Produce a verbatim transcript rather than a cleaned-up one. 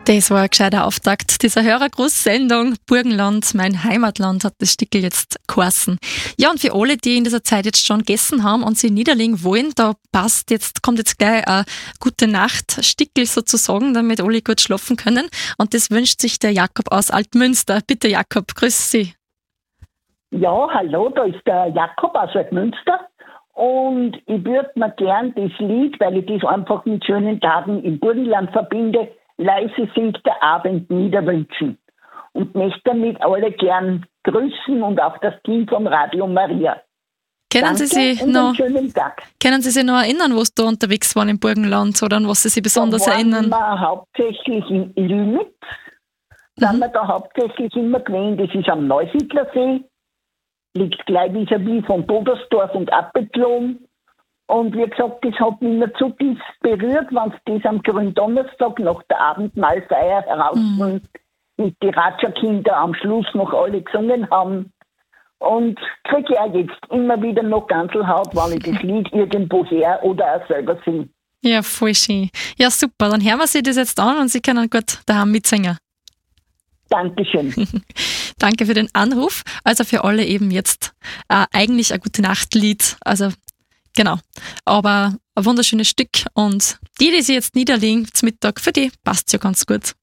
Das war ein gescheiter Auftakt dieser Hörergruß-Sendung. Burgenland, mein Heimatland, hat das Stickel jetzt geheißen. Ja, und für alle, die in dieser Zeit jetzt schon gegessen haben und sie niederlegen wollen, da passt jetzt, kommt jetzt gleich ein gute Nacht Stickel sozusagen, damit alle gut schlafen können. Und das wünscht sich der Jakob aus Altmünster. Bitte Jakob, grüß Sie. Ja, hallo, da ist der Jakob aus Altmünster. Und ich würde mir gern das Lied, weil ich das einfach mit schönen Tagen im Burgenland verbinde, leise singt der Abend niederwünschen. Und möchte damit alle gern grüßen und auch das Team vom Radio Maria. Können Danke Sie sich und noch, einen schönen Tag. können Sie sich noch erinnern, wo Sie da unterwegs waren im Burgenland oder an was Sie sich besonders da waren erinnern? wir hauptsächlich in Lümitz. Da Mhm. sind wir da hauptsächlich immer gewesen. Das ist am Neusiedlersee. Liegt gleich vis-à-vis von Bodersdorf und Appelblom. Und wie gesagt, das hat mich immer zu tief berührt, wenn sie das am Gründonnerstag nach der Abendmahlfeier heraus Mhm. mit den Ratscherkinder am Schluss noch alle gesungen haben. Und kriege ich auch jetzt immer wieder noch Ganselhaut, wenn ich das Lied irgendwo her oder auch selber singe. Ja, voll schön. Ja, super. Dann hören wir sich das jetzt an und Sie können gut daheim mitsingen. Dankeschön. Danke für den Anruf. Also für alle eben jetzt äh, eigentlich ein Gute-Nacht-Lied. Also genau. Aber ein wunderschönes Stück. Und die, die sie jetzt niederlegen zum Mittag, für die passt ja ganz gut.